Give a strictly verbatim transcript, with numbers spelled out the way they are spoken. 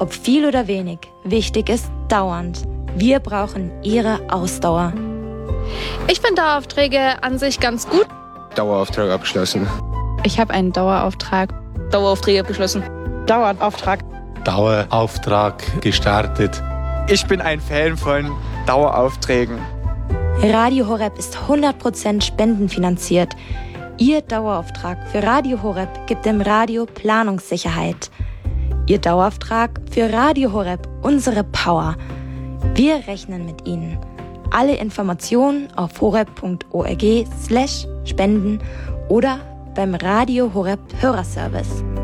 Ob viel oder wenig, wichtig ist dauernd. Wir brauchen Ihre Ausdauer. Ich finde Daueraufträge an sich ganz gut. Dauerauftrag abgeschlossen. Ich habe einen Dauerauftrag. Daueraufträge abgeschlossen. Dauerauftrag. Dauerauftrag gestartet. Ich bin ein Fan von Daueraufträgen. Radio Horeb ist hundert Prozent spendenfinanziert. Ihr Dauerauftrag für Radio Horeb gibt dem Radio Planungssicherheit. Ihr Dauerauftrag für Radio Horeb unsere Power. Wir rechnen mit Ihnen. Alle Informationen auf horeb punkt org slash spenden oder beim Radio Horeb Hörerservice.